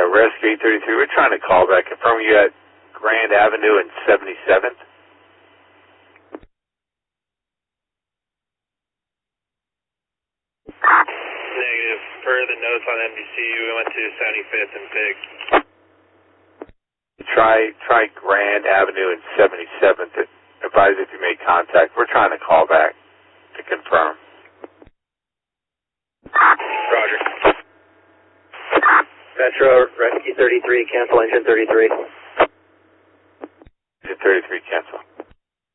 Rescue 833, we're trying to call back, confirm you at Grand Avenue and 77th. Negative. Per the notes on NBC, we went to 75th and Pig. Try Grand Avenue and 77th. Advise if you made contact. We're trying to call back to confirm. Roger. Metro, Rescue 33, cancel engine 33. Engine 33, cancel.